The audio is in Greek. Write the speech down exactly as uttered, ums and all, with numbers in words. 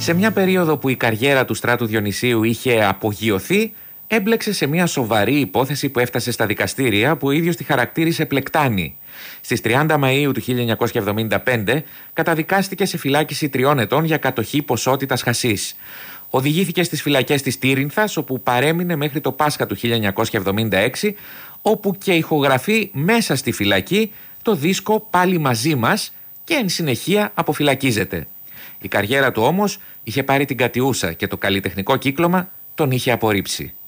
Σε μια περίοδο που η καριέρα του Στράτου Διονυσίου είχε απογειωθεί, έμπλεξε σε μια σοβαρή υπόθεση που έφτασε στα δικαστήρια, που ο ίδιος τη χαρακτήρισε πλεκτάνη. Στις τριάντα Μαΐου του χίλια εννιακόσια εβδομήντα πέντε καταδικάστηκε σε φυλάκιση τριών ετών για κατοχή ποσότητας χασίς. Οδηγήθηκε στις φυλακές της Τύρινθας, όπου παρέμεινε μέχρι το Πάσχα του χίλια εννιακόσια εβδομήντα έξι, όπου και ηχογραφεί μέσα στη φυλακή το δίσκο «Πάλι μαζί μας» και εν συνεχεία αποφυλακίζεται. Η καριέρα του όμως είχε πάρει την κατιούσα και το καλλιτεχνικό κύκλωμα τον είχε απορρίψει.